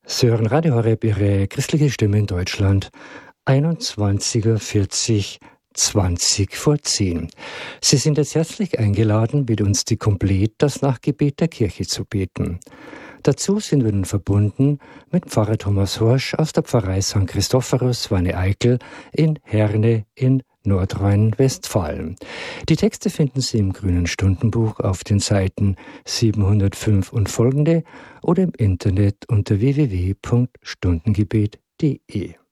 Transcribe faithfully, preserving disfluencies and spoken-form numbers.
Sie hören Radio Horeb, Ihre christliche Stimme in Deutschland, einundzwanzig Uhr vierzig, zwanzig vor zehn. Sie sind jetzt herzlich eingeladen, mit uns die Komplett, das Nachtgebet der Kirche zu beten. Dazu sind wir nun verbunden mit Pfarrer Thomas Horsch aus der Pfarrei Sankt Christophorus, Wanne-Eickel in Herne in Nordrhein-Westfalen. Die Texte finden Sie im Grünen Stundenbuch auf den Seiten siebenhundertfünf und folgende oder im Internet unter w w w punkt stundengebet punkt d e.